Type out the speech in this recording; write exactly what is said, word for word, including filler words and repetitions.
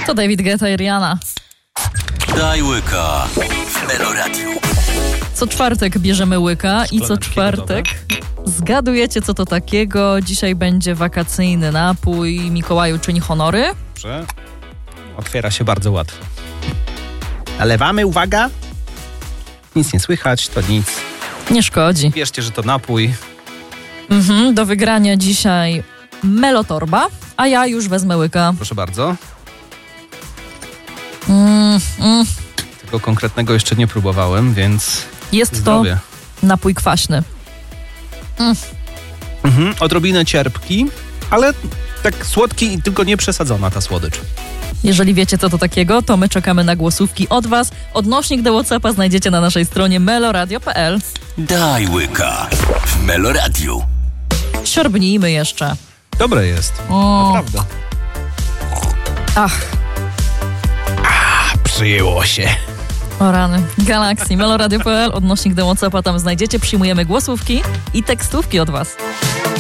To David Guetta i Rihanna. Daj łyka w Meloradiu. Co czwartek bierzemy łyka i co czwartek zgadujecie, co to takiego. Dzisiaj będzie wakacyjny napój. Mikołaju czyni honory. Dobrze. Otwiera się bardzo łatwo. Nalewamy, uwaga. Nic nie słychać, to nic. Nie szkodzi. Wierzcie, że to napój. Mhm, do wygrania dzisiaj Melotorba, a ja już wezmę łyka. Proszę bardzo. Mm, mm. Tego konkretnego jeszcze nie próbowałem, więc Jest zdrowie. to napój kwaśny. Mm. Mhm, odrobinę cierpki, ale tak słodki, tylko nie przesadzona ta słodycz. Jeżeli wiecie, co to takiego, to my czekamy na głosówki od was. Odnośnik do WhatsAppa znajdziecie na naszej stronie meloradio kropka p l. Daj łyka w Meloradiu. Siorbnijmy jeszcze. Dobre jest. O. Naprawdę. Ach, Przyjęło się. o rany. Galaxy, meloradio kropka p l, odnośnik do WhatsAppa, tam znajdziecie. Przyjmujemy głosówki i tekstówki od was.